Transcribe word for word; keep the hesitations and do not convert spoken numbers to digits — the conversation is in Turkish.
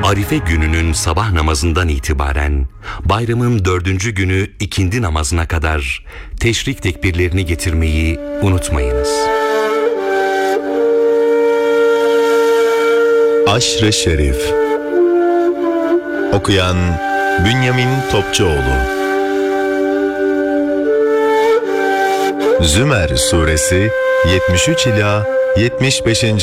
Arife gününün sabah namazından itibaren bayramın dördüncü günü ikindi namazına kadar teşrik tekbirlerini getirmeyi unutmayınız. Aşr-ı Şerif. Okuyan Bünyamin Topçuoğlu. Zümer Suresi yetmiş üç ila yetmiş beşinci